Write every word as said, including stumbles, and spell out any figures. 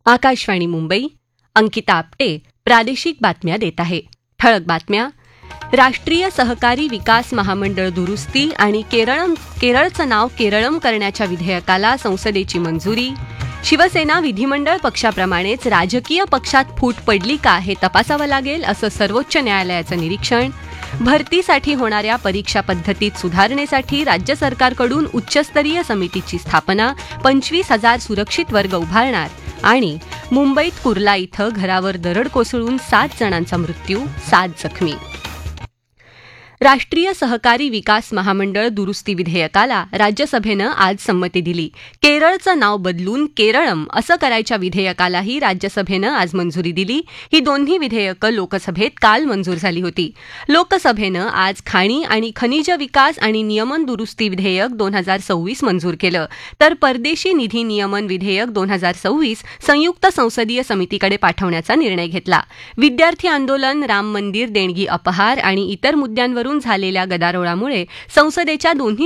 आकाशवाणी मुंबई, अंकिता आपटे प्रादेशिक बातम्या देत आहे. ठळक बातम्या. राष्ट्रीय सहकारी विकास महामंडळ दुरुस्ती आणि केरळम केरळचं नाव केरळम करण्याच्या विधेयकाला संसदेची मंजुरी. शिवसेना विधिमंडळ पक्षाप्रमाणेच राजकीय पक्षात फूट पडली का हे तपासावं लागेल असं सर्वोच्च न्यायालयाचं निरीक्षण. भरतीसाठी होणाऱ्या परीक्षा पद्धतीत सुधारणेसाठी राज्य सरकारकडून उच्चस्तरीय समितीची स्थापना. पंचवीस हजार सुरक्षित वर्ग उभारणार. आणि मुंबईत कुर्ला इथं घरावर दरड कोसळून सात जणांचा मृत्यू, सात जखमी. राष्ट्रीय सहकारी विकास महामंडळ दुरुस्ती विधेयकाला राज्यसभेनं आज संमती दिली. केरळचं नाव बदलून केरळम असं करायच्या विधेयकालाही राज्यसभेनं आज मंजुरी दिली. ही दोन्ही विधेयकं लोकसभेत काल मंजूर झाली होती. लोकसभेनं आज खाणी आणि खनिज विकास आणि नियमन दुरुस्ती विधेयक दोन हजार सव्वीस मंजूर केलं, तर परदेशी निधी नियमन विधेयक दोन हजार सव्वीस संयुक्त संसदीय समितीकडे पाठवण्याचा निर्णय घेतला. विद्यार्थी आंदोलन, राम मंदिर देणगी अपहार आणि इतर मुद्द्यांवर झालेल्या गदारोळामुळे संसदेच्या दोन्ही